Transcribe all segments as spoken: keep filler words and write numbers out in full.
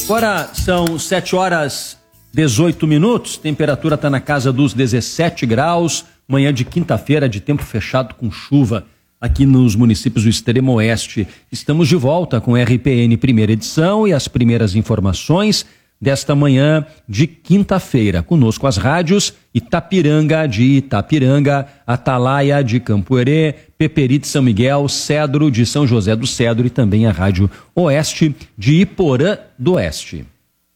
Agora são sete horas e dezoito minutos, temperatura está na casa dos dezessete graus, manhã de quinta-feira de tempo fechado com chuva aqui nos municípios do extremo oeste. Estamos de volta com R P N primeira edição e as primeiras informações desta manhã de quinta-feira. Conosco as rádios Itapiranga de Itapiranga, Atalaia de Campo-Herê, Peperi de São Miguel, Cedro de São José do Cedro e também a Rádio Oeste de Iporã do Oeste.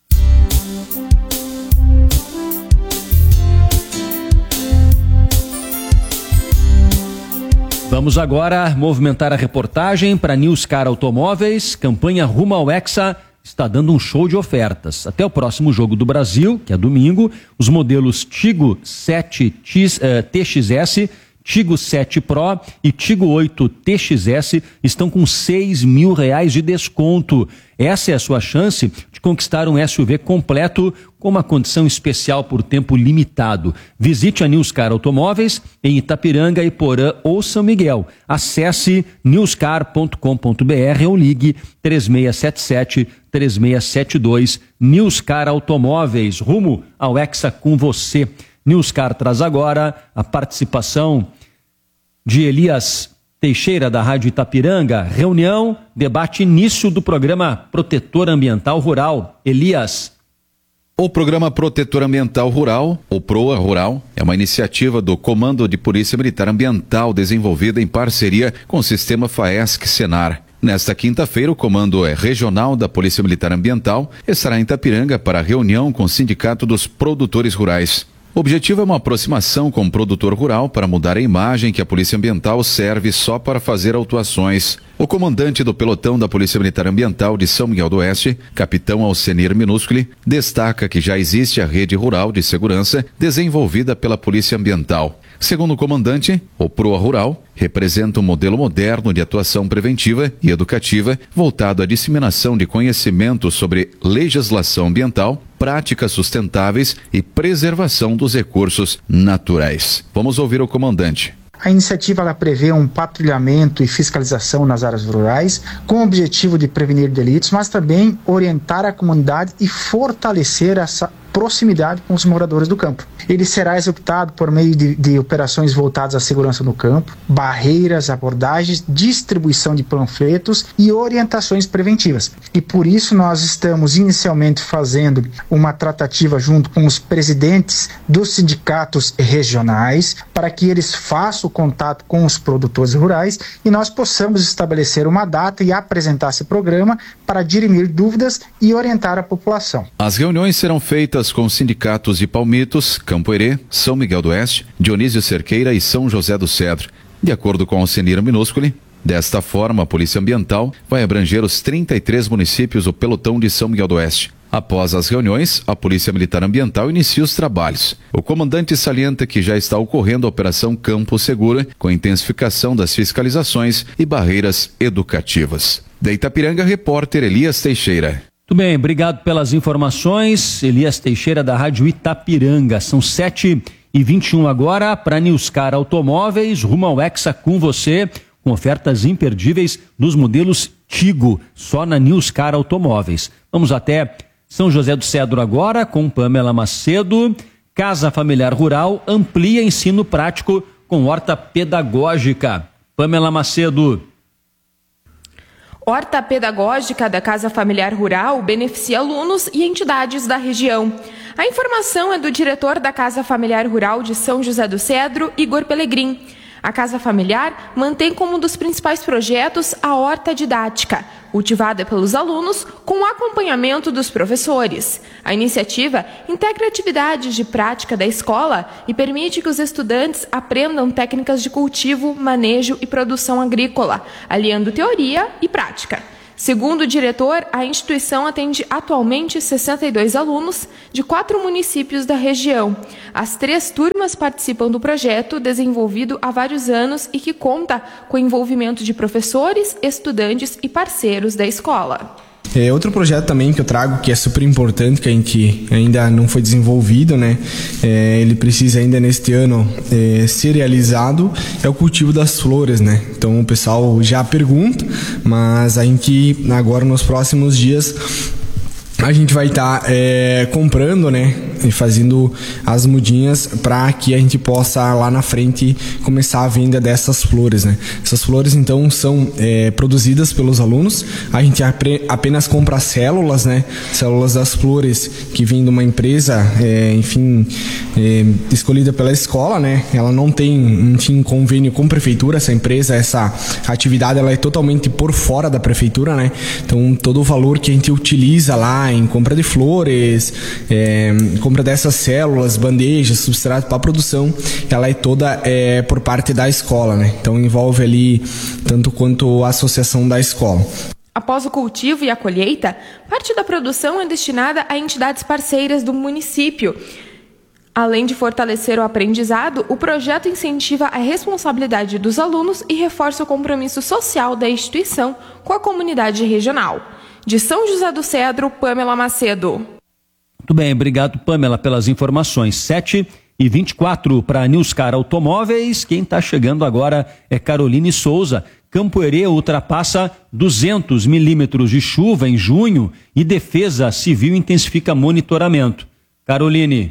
Vamos agora movimentar a reportagem para Newscar Automóveis. Campanha Rumo ao Hexa está dando um show de ofertas. Até o próximo Jogo do Brasil, que é domingo, os modelos Tigo sete T X S, Tigo sete Pro e Tigo oito T X S estão com seis mil reais de desconto. Essa é a sua chance de conquistar um S U V completo com uma condição especial por tempo limitado. Visite a Newscar Automóveis em Itapiranga, Iporã ou São Miguel. Acesse newscar ponto com ponto b r ou ligue três seis sete sete, três seis sete dois. Newscar Automóveis, rumo ao Hexa com você. Newscar traz agora a participação de Elias Teixeira, da Rádio Itapiranga. Reunião, debate início do programa Protetor Ambiental Rural. Elias. O Programa Protetor Ambiental Rural, o PROA Rural, é uma iniciativa do Comando de Polícia Militar Ambiental desenvolvida em parceria com o Sistema FAESC-Senar. Nesta quinta-feira, o Comando Regional da Polícia Militar Ambiental estará em Itapiranga para a reunião com o Sindicato dos Produtores Rurais. O objetivo é uma aproximação com o produtor rural para mudar a imagem que a Polícia Ambiental serve só para fazer autuações. O comandante do pelotão da Polícia Militar Ambiental de São Miguel do Oeste, capitão Alcenir Minusculi, destaca que já existe a rede rural de segurança desenvolvida pela Polícia Ambiental. Segundo o comandante, o PROA Rural representa um modelo moderno de atuação preventiva e educativa voltado à disseminação de conhecimento sobre legislação ambiental, práticas sustentáveis e preservação dos recursos naturais. Vamos ouvir o comandante. A iniciativa ela prevê um patrulhamento e fiscalização nas áreas rurais com o objetivo de prevenir delitos, mas também orientar a comunidade e fortalecer essa proximidade com os moradores do campo. Ele será executado por meio de, de operações voltadas à segurança no campo, barreiras, abordagens, distribuição de panfletos e orientações preventivas. E por isso nós estamos inicialmente fazendo uma tratativa junto com os presidentes dos sindicatos regionais para que eles façam o contato com os produtores rurais e nós possamos estabelecer uma data e apresentar esse programa para dirimir dúvidas e orientar a população. As reuniões serão feitas com os sindicatos de Palmitos, Campo-Herê, São Miguel do Oeste, Dionísio Cerqueira e São José do Cedro. De acordo com Alcenir Minusculi, desta forma a Polícia Ambiental vai abranger os trinta e três municípios do pelotão de São Miguel do Oeste. Após as reuniões, a Polícia Militar Ambiental inicia os trabalhos. O comandante salienta que já está ocorrendo a Operação Campo Segura, com intensificação das fiscalizações e barreiras educativas. Da Itapiranga, repórter Elias Teixeira. Muito bem, obrigado pelas informações. Elias Teixeira, da Rádio Itapiranga. São sete e vinte e um agora para Newscar Automóveis, rumo ao Hexa com você, com ofertas imperdíveis nos modelos Tigo, só na Newscar Automóveis. Vamos até São José do Cedro agora, com Pamela Macedo. Casa Familiar Rural amplia ensino prático com horta pedagógica. Pamela Macedo. Horta pedagógica da Casa Familiar Rural beneficia alunos e entidades da região. A informação é do diretor da Casa Familiar Rural de São José do Cedro, Igor Pelegrin. A Casa Familiar mantém como um dos principais projetos a horta didática, cultivada pelos alunos com o acompanhamento dos professores. A iniciativa integra atividades de prática da escola e permite que os estudantes aprendam técnicas de cultivo, manejo e produção agrícola, aliando teoria e prática. Segundo o diretor, a instituição atende atualmente sessenta e dois alunos de quatro municípios da região. As três turmas participam do projeto, desenvolvido há vários anos e que conta com o envolvimento de professores, estudantes e parceiros da escola. É, outro projeto também que eu trago, que é super importante, que a gente ainda não foi desenvolvido, né? É, ele precisa ainda neste ano é, ser realizado, é o cultivo das flores, né? Então o pessoal já pergunta, mas a gente agora nos próximos dias a gente vai estar tá, é, comprando, né, e fazendo as mudinhas para que a gente possa lá na frente começar a venda dessas flores, né. Essas flores então são é, produzidas pelos alunos, a gente apre- apenas compra células, né, células das flores que vêm de uma empresa, é, enfim, é, escolhida pela escola, né, ela não tem, enfim, convênio com prefeitura, essa empresa, essa atividade ela é totalmente por fora da prefeitura, né, então todo o valor que a gente utiliza lá em compra de flores, é, compra dessas células, bandejas, substrato para produção, ela é toda é, por parte da escola, né? Então envolve ali tanto quanto a associação da escola. Após o cultivo e a colheita, parte da produção é destinada a entidades parceiras do município. Além de fortalecer o aprendizado, o projeto incentiva a responsabilidade dos alunos e reforça o compromisso social da instituição com a comunidade regional. De São José do Cedro, Pamela Macedo. Muito bem, obrigado, Pamela, pelas informações. sete e vinte e quatro para a Newscar Automóveis. Quem está chegando agora é Caroline Souza. Campo Herê ultrapassa duzentos milímetros de chuva em junho e Defesa Civil intensifica monitoramento. Caroline.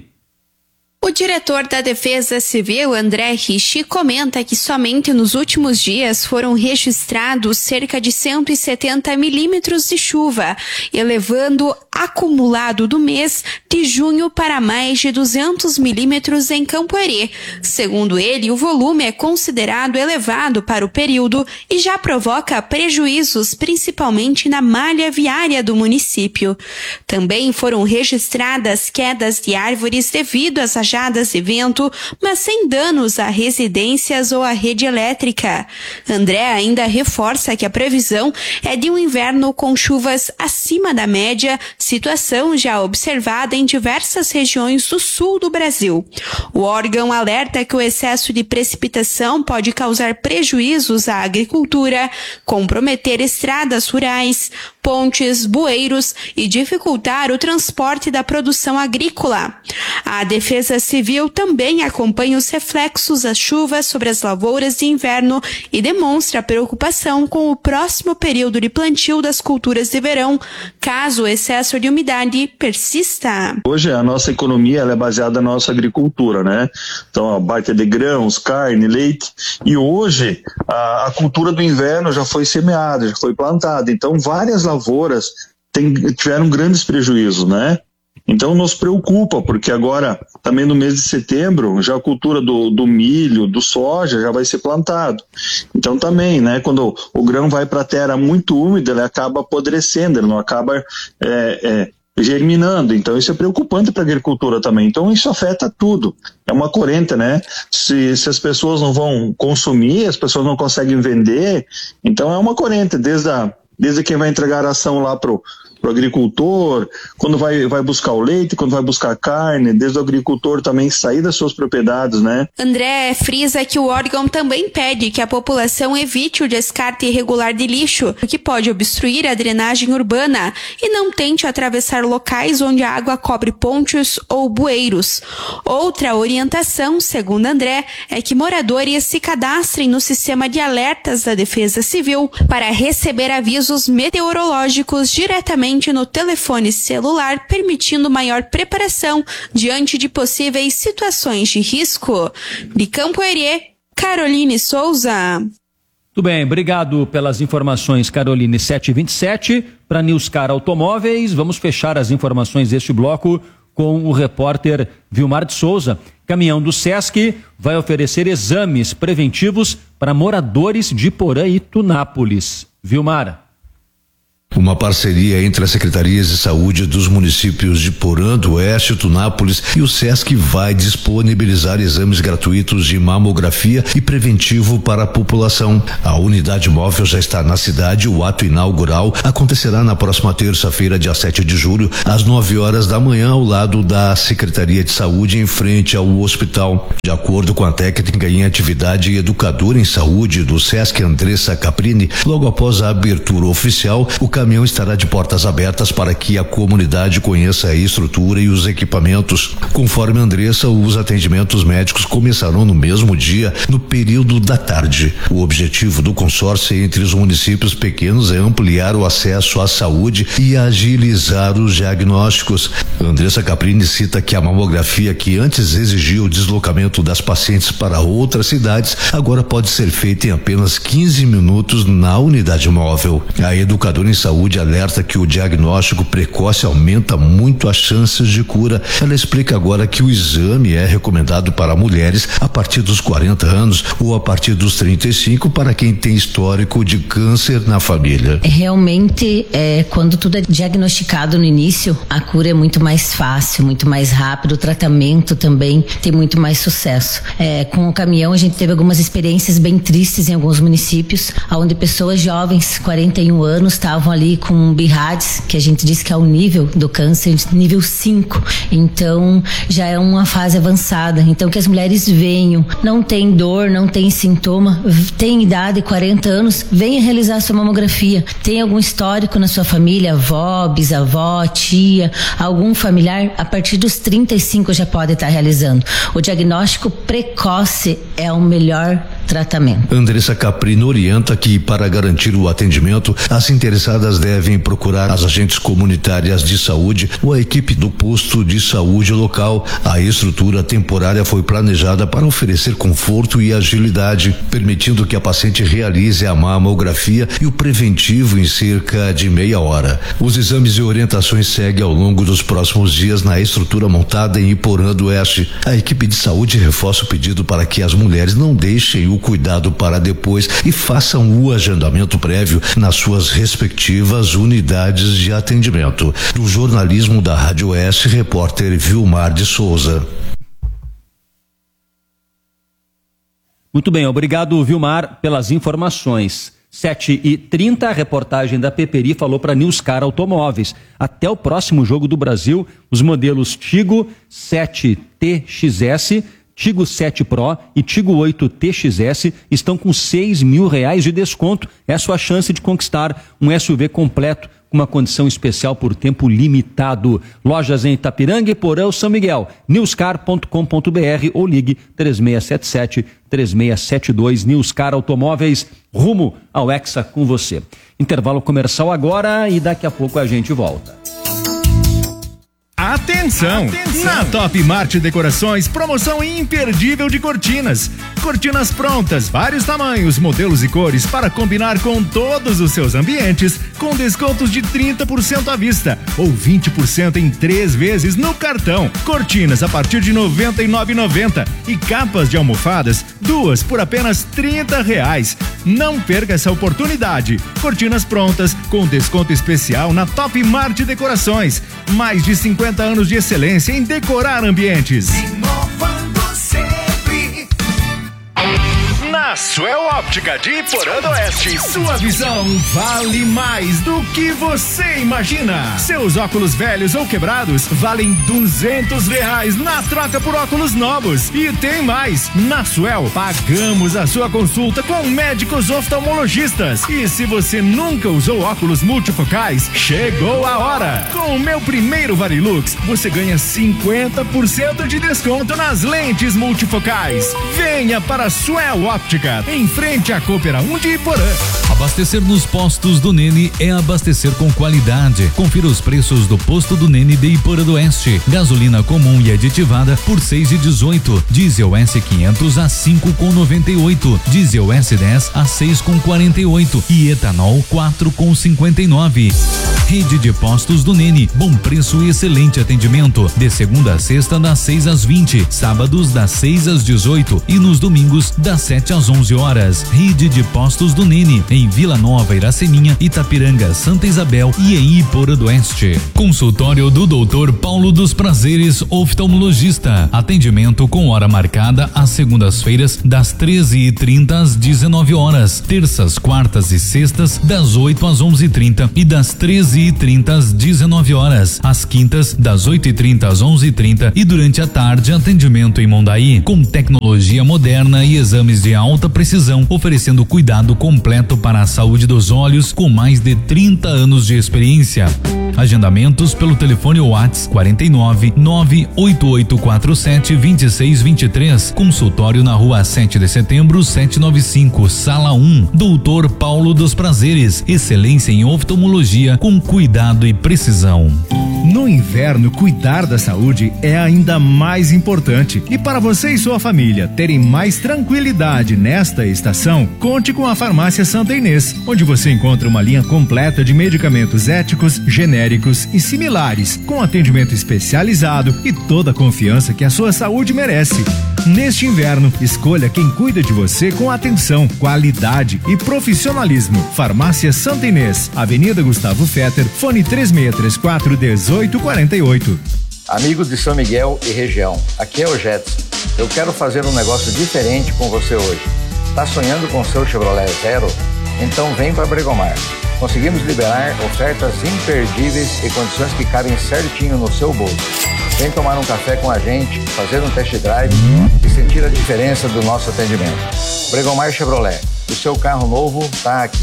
O diretor da Defesa Civil, André Ricci, comenta que somente nos últimos dias foram registrados cerca de cento e setenta milímetros de chuva, elevando acumulado do mês de junho para mais de duzentos milímetros em Campo Herê. Segundo ele, o volume é considerado elevado para o período e já provoca prejuízos, principalmente na malha viária do município. Também foram registradas quedas de árvores devido às rajadas de vento, mas sem danos a residências ou à rede elétrica. André ainda reforça que a previsão é de um inverno com chuvas acima da média, situação já observada em diversas regiões do sul do Brasil. O órgão alerta que o excesso de precipitação pode causar prejuízos à agricultura, comprometer estradas rurais, pontes, bueiros e dificultar o transporte da produção agrícola. A Defesa Civil também acompanha os reflexos das chuvas sobre as lavouras de inverno e demonstra preocupação com o próximo período de plantio das culturas de verão, caso o excesso de umidade persista. Hoje a nossa economia ela é baseada na nossa agricultura, né? Então a baita de grãos, carne, leite, e hoje a, a cultura do inverno já foi semeada, já foi plantada, então várias lavouras tem, tiveram grandes prejuízos, né? Então nos preocupa, porque agora, também no mês de setembro, já a cultura do, do milho, do soja já vai ser plantado. Então também, né, quando o grão vai para a terra muito úmida, ele acaba apodrecendo, ele não acaba é, é, germinando. Então isso é preocupante para a agricultura também. Então isso afeta tudo. É uma corrente, né? Se, se as pessoas não vão consumir, as pessoas não conseguem vender, então é uma corrente, desde, a, desde quem vai entregar a ação lá pro para o agricultor, quando vai, vai buscar o leite, quando vai buscar a carne, desde o agricultor também sair das suas propriedades, né? André frisa que o órgão também pede que a população evite o descarte irregular de lixo, o que pode obstruir a drenagem urbana, e não tente atravessar locais onde a água cobre pontes ou bueiros. Outra orientação, segundo André, é que moradores se cadastrem no sistema de alertas da Defesa Civil para receber avisos meteorológicos diretamente no telefone celular, permitindo maior preparação diante de possíveis situações de risco. De Campo Herê, Caroline Souza. Muito bem, obrigado pelas informações, Caroline. sete e vinte e sete para Newscar Automóveis. Vamos fechar as informações deste bloco com o repórter Vilmar de Souza. Caminhão do Sesc vai oferecer exames preventivos para moradores de Porã e Tunápolis. Vilmar. Uma parceria entre as secretarias de saúde dos municípios de Porã do Oeste, Tunápolis e o Sesc vai disponibilizar exames gratuitos de mamografia e preventivo para a população. A unidade móvel já está na cidade. O ato inaugural acontecerá na próxima terça-feira, dia sete de julho, às nove horas da manhã, ao lado da Secretaria de Saúde, em frente ao hospital. De acordo com a técnica em atividade e educadora em saúde do Sesc, Andressa Caprini, logo após a abertura oficial, o caminho caminhão estará de portas abertas para que a comunidade conheça a estrutura e os equipamentos. Conforme a Andressa, os atendimentos médicos começarão no mesmo dia, no período da tarde. O objetivo do consórcio entre os municípios pequenos é ampliar o acesso à saúde e agilizar os diagnósticos. Andressa Caprini cita que a mamografia, que antes exigia o deslocamento das pacientes para outras cidades, agora pode ser feita em apenas quinze minutos na unidade móvel. A educadora em saúde alerta que o diagnóstico precoce aumenta muito as chances de cura. Ela explica agora que o exame é recomendado para mulheres a partir dos quarenta anos ou a partir dos trinta e cinco para quem tem histórico de câncer na família. Realmente, é, quando tudo é diagnosticado no início, a cura é muito mais fácil, muito mais rápido, o tratamento também tem muito mais sucesso. É, com o caminhão a gente teve algumas experiências bem tristes em alguns municípios, onde pessoas jovens, quarenta e um anos, estavam ali com B I R A D S, que a gente diz que é o nível do câncer, nível cinco. Então, já é uma fase avançada. Então, que as mulheres venham, não tem dor, não tem sintoma, tem idade, quarenta anos, venha realizar a sua mamografia. Tem algum histórico na sua família, avó, bisavó, tia, algum familiar, a partir dos trinta e cinco já pode estar realizando. O diagnóstico precoce é o melhor tratamento. Andressa Caprini orienta que, para garantir o atendimento, as interessadas devem procurar as agentes comunitárias de saúde ou a equipe do posto de saúde local. A estrutura temporária foi planejada para oferecer conforto e agilidade, permitindo que a paciente realize a mamografia e o preventivo em cerca de meia hora. Os exames e orientações seguem ao longo dos próximos dias na estrutura montada em Iporã do Oeste. A equipe de saúde reforça o pedido para que as mulheres não deixem o cuidado para depois e façam o agendamento prévio nas suas respectivas unidades de atendimento. Do jornalismo da Rádio Oeste, repórter Vilmar de Souza. Muito bem, obrigado, Vilmar, pelas informações. sete e trinta, a reportagem da Peperi falou para Newscar Automóveis. Até o próximo Jogo do Brasil, os modelos Tigo sete T X S, Tigo sete Pro e Tigo oito T X S estão com seis mil reais de desconto. É a sua chance de conquistar um S U V completo com uma condição especial por tempo limitado. Lojas em Itapiranga, Porão, São Miguel. newscar ponto com ponto br ou ligue três seis sete sete, três seis sete dois. Newscar Automóveis, rumo ao Hexa com você. Intervalo comercial agora e daqui a pouco a gente volta. Atenção! Atenção! Na Top Mart Decorações, promoção imperdível de cortinas. Cortinas prontas, vários tamanhos, modelos e cores para combinar com todos os seus ambientes, com descontos de trinta por cento à vista ou vinte por cento em três vezes no cartão. Cortinas a partir de noventa e nove reais e noventa centavos e capas de almofadas, duas por apenas trinta reais. Não perca essa oportunidade. Cortinas prontas com desconto especial na Top Mart Decorações. Mais de cinquenta anos de excelência em decorar ambientes. Inovando sempre. Na Suel Óptica de Iporã do Oeste, sua visão vale mais do que você imagina. Seus óculos velhos ou quebrados valem duzentos reais na troca por óculos novos. E tem mais, na Suel pagamos a sua consulta com médicos oftalmologistas. E se você nunca usou óculos multifocais, chegou a hora. Com o meu primeiro Varilux, você ganha cinquenta por cento de desconto nas lentes multifocais. Venha para a Suel Óptica, em frente à Coopera um de Iporã. Abastecer nos postos do Nene é abastecer com qualidade. Confira os preços do posto do Nene de Iporã do Oeste. Gasolina comum e aditivada por seis e dezoito. Diesel S quinhentos a cinco com noventa e oito. Diesel S dez a seis com quarenta e oito e etanol quatro com cinquenta e nove. Rede de postos do Nene, bom preço e excelente atendimento. De segunda a sexta das seis às vinte, sábados das seis às dezoito e nos domingos das sete às onze horas. Rede de postos do Nene, em Vila Nova, Iraceminha, Itapiranga, Santa Isabel e em Iporã do Oeste. Consultório do doutor Paulo dos Prazeres, oftalmologista. Atendimento com hora marcada às segundas-feiras, das treze e trinta às dezenove horas. Terças, quartas e sextas, das oito às onze e trinta e das treze e trinta às dezenove horas. Às quintas, das oito e trinta às onze e trinta e durante a tarde, atendimento em Mondaí, com tecnologia moderna e exames de alta alta precisão, oferecendo cuidado completo para a saúde dos olhos com mais de trinta anos de experiência. Agendamentos pelo telefone WhatsApp quarenta e nove, nove oito oito quatro sete, dois seis dois três. Consultório na rua sete de setembro, setecentos e noventa e cinco, sala um. Doutor Paulo dos Prazeres. Excelência em oftalmologia com cuidado e precisão. No inverno, cuidar da saúde é ainda mais importante. E para você e sua família terem mais tranquilidade nesta estação, conte com a Farmácia Santa Inês, onde você encontra uma linha completa de medicamentos éticos, genéricos e similares, com atendimento especializado e toda a confiança que a sua saúde merece. Neste inverno, escolha quem cuida de você com atenção, qualidade e profissionalismo. Farmácia Santa Inês, Avenida Gustavo Fetter, fone três seis três quatro, um oito quatro oito. Amigos de São Miguel e região, aqui é o Jetson. Eu quero fazer um negócio diferente com você hoje. Tá sonhando com seu Chevrolet Zero? Então vem para Bregomar. Conseguimos liberar ofertas imperdíveis e condições que cabem certinho no seu bolso. Vem tomar um café com a gente, fazer um test drive e sentir a diferença do nosso atendimento. Bregomar Chevrolet, o seu carro novo está aqui.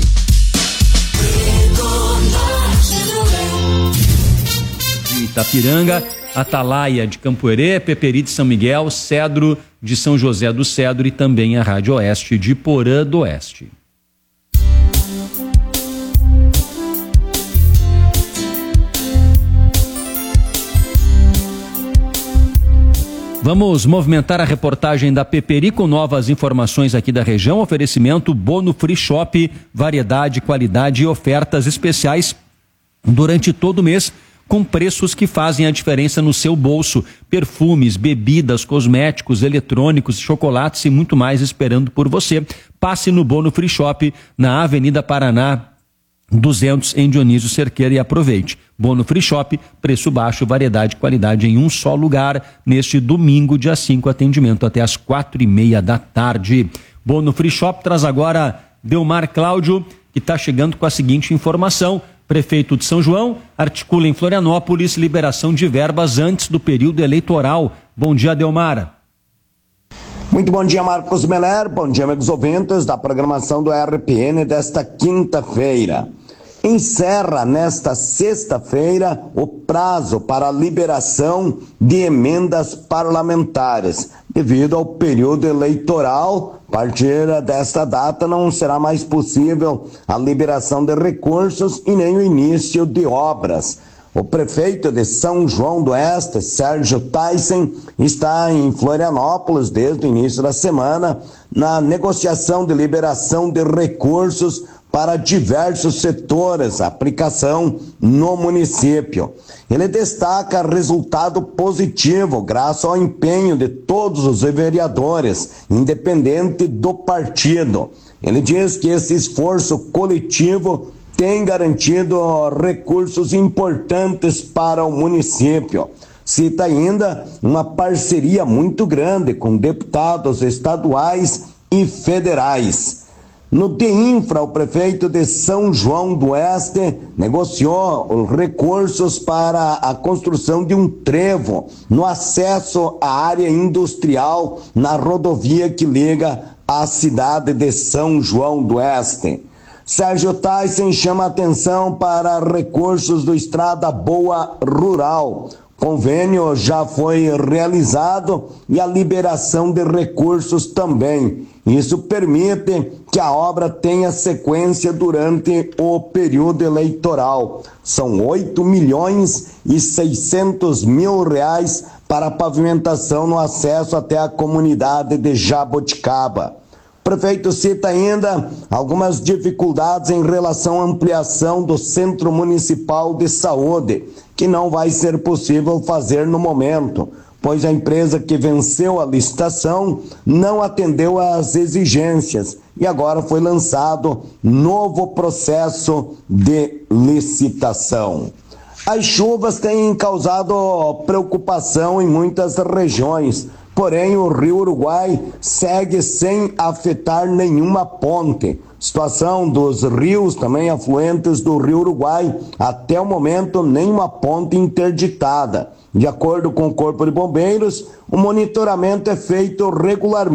De Itapiranga, Atalaia de Campoerê, Peperi de São Miguel, Cedro de São José do Cedro e também a Rádio Oeste de Porã do Oeste. Vamos movimentar a reportagem da Peperi com novas informações aqui da região. Oferecimento Bono Free Shop, variedade, qualidade e ofertas especiais durante todo o mês, com preços que fazem a diferença no seu bolso. Perfumes, bebidas, cosméticos, eletrônicos, chocolates e muito mais esperando por você. Passe no Bono Free Shop, na Avenida Paraná duzentos, em Dionísio Cerqueira, e aproveite. Bono Free Shop, preço baixo, variedade e qualidade em um só lugar. Neste domingo, dia cinco, atendimento até às quatro e meia da tarde. Bono Free Shop traz agora Delmar Cláudio, que está chegando com a seguinte informação. Prefeito de São João articula em Florianópolis liberação de verbas antes do período eleitoral. Bom dia, Delmar. Muito bom dia, Marcos Meller. Bom dia, amigos ouvintes da programação do R P N desta quinta-feira. Encerra nesta sexta-feira o prazo para a liberação de emendas parlamentares. Devido ao período eleitoral, a partir desta data não será mais possível a liberação de recursos e nem o início de obras. O prefeito de São João do Oeste, Sérgio Tyson, está em Florianópolis desde o início da semana na negociação de liberação de recursos para diversos setores, aplicação no município. Ele destaca resultado positivo graças ao empenho de todos os vereadores, independente do partido. Ele diz que esse esforço coletivo tem garantido recursos importantes para o município. Cita ainda uma parceria muito grande com deputados estaduais e federais. No DEINFRA, o prefeito de São João do Oeste negociou os recursos para a construção de um trevo no acesso à área industrial na rodovia que liga a cidade de São João do Oeste. Sérgio Tyson chama atenção para recursos do Estrada Boa Rural. Convênio já foi realizado e a liberação de recursos também. Isso permite que a obra tenha sequência durante o período eleitoral. São oito milhões e seiscentos mil reais para pavimentação no acesso até a comunidade de Jaboticaba. O prefeito cita ainda algumas dificuldades em relação à ampliação do Centro Municipal de Saúde, que não vai ser possível fazer no momento, pois a empresa que venceu a licitação não atendeu às exigências e agora foi lançado novo processo de licitação. As chuvas têm causado preocupação em muitas regiões. Porém, o Rio Uruguai segue sem afetar nenhuma ponte. Situação dos rios também afluentes do Rio Uruguai, até o momento nenhuma ponte interditada. De acordo com o Corpo de Bombeiros, o monitoramento é feito regularmente